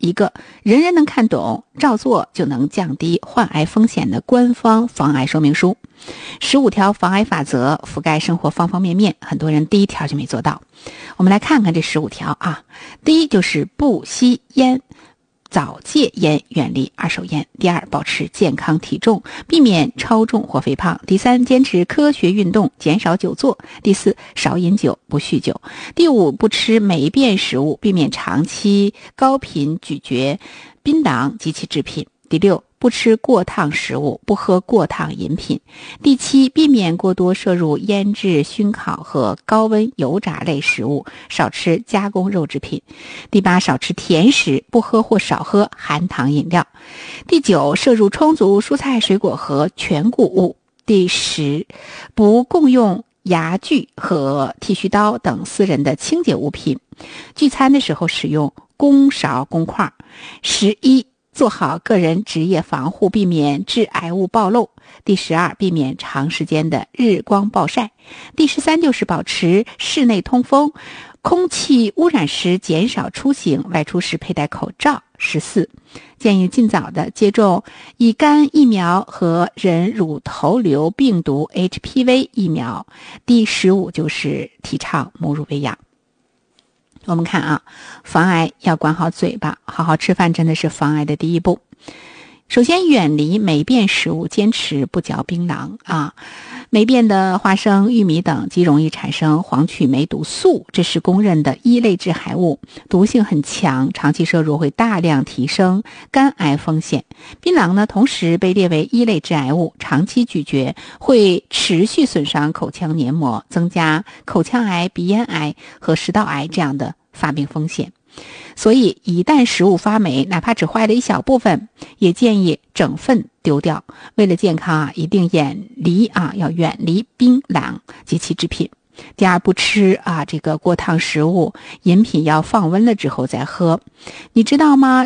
一个人人能看懂，照做就能降低患癌风险的官方防癌说明书。15条防癌法则覆盖生活方方面面，很多人第一条就没做到。我们来看看这15条啊。第一就是不吸烟，早戒烟，远离二手烟。第二，保持健康体重，避免超重或肥胖。第三，坚持科学运动，减少久坐。第四，少饮酒，不酗酒。第五，不吃霉变食物，避免长期高频咀嚼槟榔及其制品。第六，不吃过烫食物，不喝过烫饮品。第七，避免过多摄入腌制、熏烤和高温油炸类食物，少吃加工肉制品。第八，少吃甜食，不喝或少喝含糖饮料。第九，摄入充足蔬菜水果和全谷物。第10，不共用牙具和剃须刀等私人的清洁物品。聚餐的时候使用公勺公筷。11，做好个人职业防护，避免致癌物暴露。第12，避免长时间的日光暴晒。第13，就是保持室内通风，空气污染时减少出行，外出时佩戴口罩。14，建议尽早的接种乙肝疫苗和人乳头瘤病毒 HPV 疫苗。第15，就是提倡母乳喂养。我们看啊，防癌要管好嘴巴，好好吃饭真的是防癌的第一步。首先远离霉变食物，坚持不嚼槟榔啊。霉变的花生、玉米等极容易产生黄曲霉毒素，这是公认的一类致癌物，毒性很强，长期摄入会大量提升肝癌风险。槟榔呢，同时被列为一类致癌物，长期咀嚼会持续损伤口腔黏膜，增加口腔癌、鼻咽癌和食道癌这样的发病风险。所以一旦食物发霉，哪怕只坏了一小部分，也建议整份丢掉。为了健康一定要远离槟榔及其制品。第二，不吃这个过烫食物，饮品要放温了之后再喝。你知道吗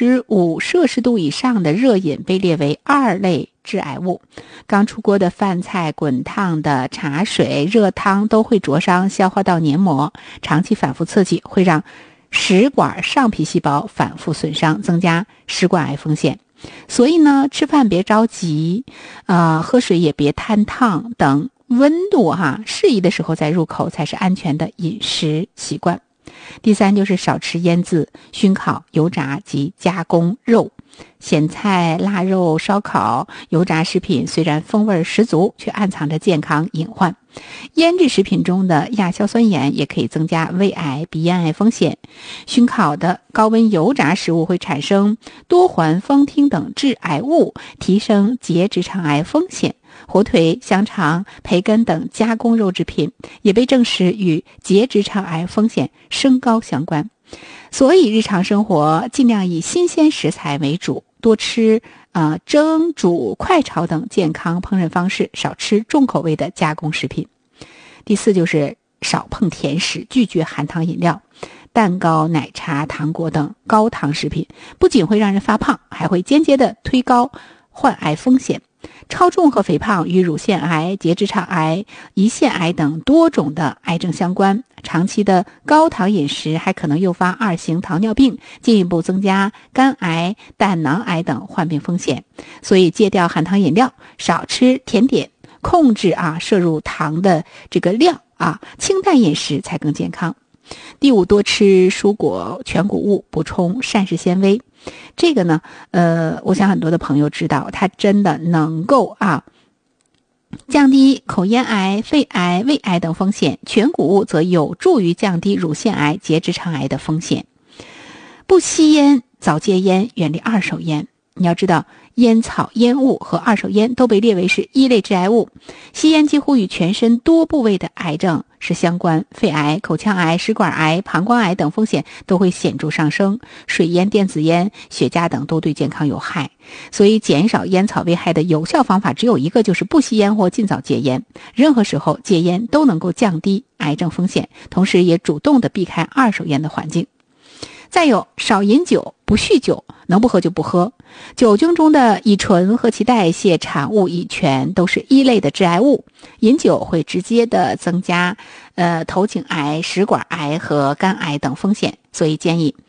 ？65摄氏度以上的热饮被列为2类致癌物。刚出锅的饭菜、滚烫的茶水、热汤都会灼伤消化道黏膜，长期反复刺激会让食管上皮细胞反复损伤，增加食管癌风险。所以呢，吃饭别着急，喝水也别贪烫，等温度适宜的时候再入口才是安全的饮食习惯。第三，就是少吃腌制、熏烤、油炸及加工肉。咸菜、腊肉、烧烤、油炸食品虽然风味十足，却暗藏着健康隐患。腌制食品中的亚硝酸盐也可以增加胃癌、鼻咽癌风险。熏烤的高温油炸食物会产生多环芳烃等致癌物，提升结直肠癌风险。火腿、香肠、培根等加工肉制品也被证实与结直肠癌风险升高相关。所以日常生活尽量以新鲜食材为主，多吃蒸、煮、快炒等健康烹饪方式，少吃重口味的加工食品。第四，就是少碰甜食，拒绝含糖饮料、蛋糕、奶茶、糖果等高糖食品，不仅会让人发胖，还会间接的推高患癌风险。超重和肥胖与乳腺癌、结直肠癌、胰腺癌等多种的癌症相关，长期的高糖饮食还可能诱发2型糖尿病，进一步增加肝癌、胆囊癌等患病风险。所以戒掉含糖饮料，少吃甜点，控制摄入糖的这个量清淡饮食才更健康。第五，多吃蔬果、全谷物，补充膳食纤维。这个呢，我想很多的朋友知道，它真的能够降低口咽癌、肺癌、胃癌等风险。全谷物则有助于降低乳腺癌、结直肠癌的风险。不吸烟，早戒烟，远离二手烟。你要知道，烟草、烟雾和二手烟都被列为是一类致癌物。吸烟几乎与全身多部位的癌症是相关，肺癌、口腔癌、食管癌、膀胱癌等风险都会显著上升。水烟、电子烟、雪茄等都对健康有害。所以减少烟草危害的有效方法只有一个，就是不吸烟或尽早戒烟。任何时候戒烟都能够降低癌症风险，同时也主动的避开二手烟的环境。再有，少饮酒，不酗酒，能不喝就不喝。酒精中的乙醇和其代谢产物乙醛都是一类的致癌物，饮酒会直接的增加头颈癌、食管癌和肝癌等风险，所以建议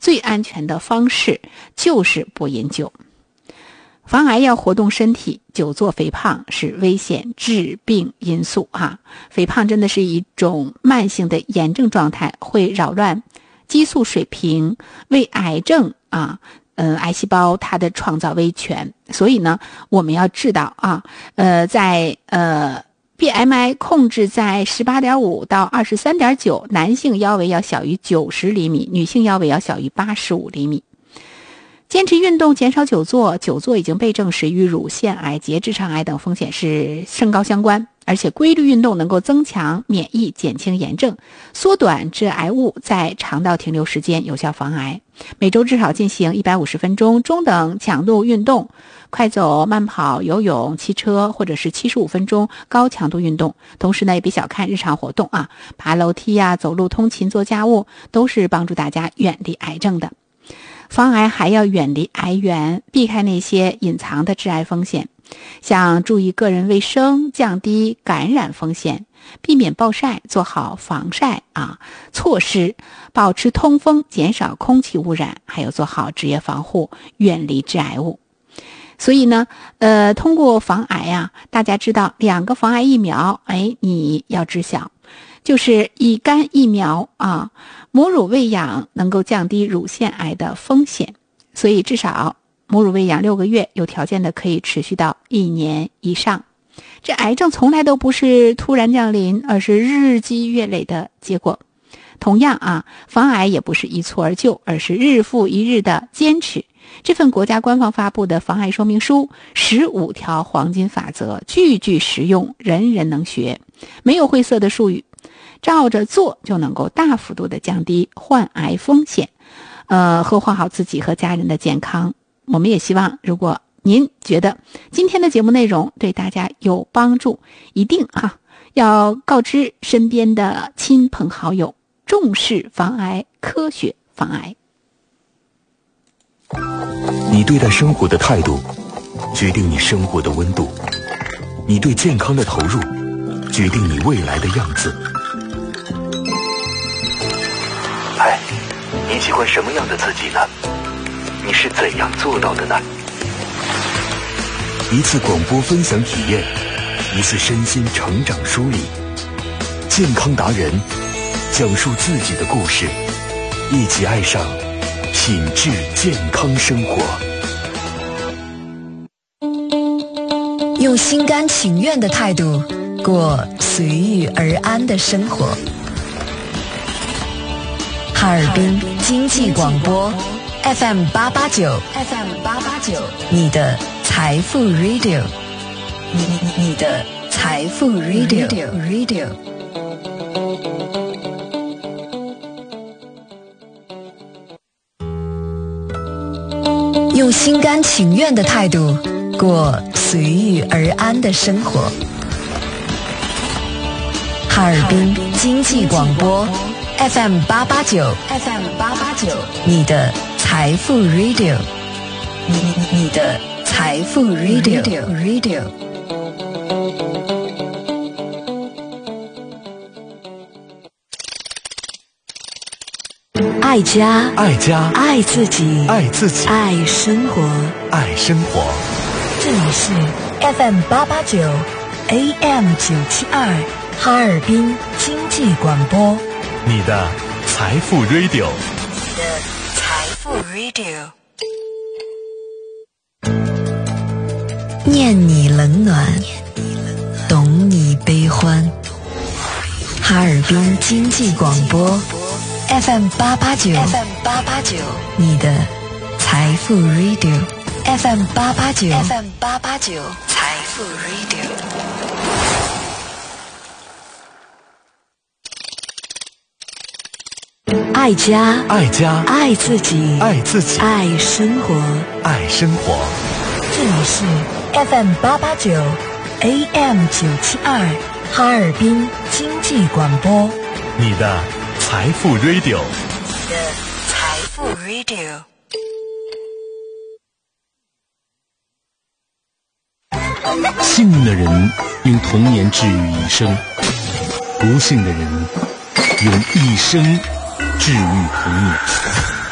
最安全的方式就是不饮酒。防癌要活动身体，久坐肥胖是危险致病因素肥胖真的是一种慢性的炎症状态，会扰乱激素水平，为癌症癌细胞它的创造威权。所以呢，我们要知道在BMI 控制在 18.5 到 23.9， 男性腰围要小于90厘米，女性腰围要小于85厘米。坚持运动，减少久坐，久坐已经被证实与乳腺癌、结直肠癌等风险是升高相关，而且规律运动能够增强免疫，减轻炎症，缩短致癌物在肠道停留时间，有效防癌。每周至少进行150分钟中等强度运动，快走、慢跑、游泳、骑车，或者是75分钟高强度运动。同时呢，也别小看日常活动爬楼梯走路、通勤、做家务，都是帮助大家远离癌症的。防癌还要远离癌源，避开那些隐藏的致癌风险，像注意个人卫生，降低感染风险，避免暴晒，做好防晒措施，保持通风，减少空气污染，还有做好职业防护，远离致癌物。所以呢，通过防癌大家知道2个防癌疫苗，你要知晓，就是乙肝疫苗母乳喂养能够降低乳腺癌的风险，所以至少母乳喂养6个月，有条件的可以持续到1年以上。这癌症从来都不是突然降临，而是日积月累的结果。同样防癌也不是一蹴而就，而是日复一日的坚持。这份国家官方发布的防癌说明书15条黄金法则，句句实用，人人能学，没有晦涩的术语，照着做就能够大幅度的降低患癌风险，呵护好自己和家人的健康。我们也希望，如果您觉得今天的节目内容对大家有帮助，一定要告知身边的亲朋好友，重视防癌，科学防癌。 你对待生活的态度决定你生活的温度，你对健康的投入决定你未来的样子。你喜欢什么样的自己呢？你是怎样做到的呢？一次广播分享体验，一次身心成长梳理，健康达人讲述自己的故事，一起爱上品质健康生活。 用心甘情愿的态度过随遇而安的生活。哈尔滨经济广播 FM 889，你的财富 Radio， 你的财富 Radio。用心甘情愿的态度过随遇而安的生活。哈尔滨经济广播 FM 889，你的财富 Radio， 你的财富 Radio。爱家，爱自己，爱生活，这里是 FM 889 AM 972哈尔滨经济广播， 你的财富 Radio， 你的财富 Radio。 念你冷暖，懂你悲欢。哈尔滨经济广播 FM 889，你的财富 Radio， FM 889，财富 Radio。爱家，爱自己，爱生活，这里是 FM 889 AM 972哈尔滨经济广播， 你的财富 Radio， 你的财富 Radio。 幸运的人用童年治愈一生，不幸的人用一生治愈童年。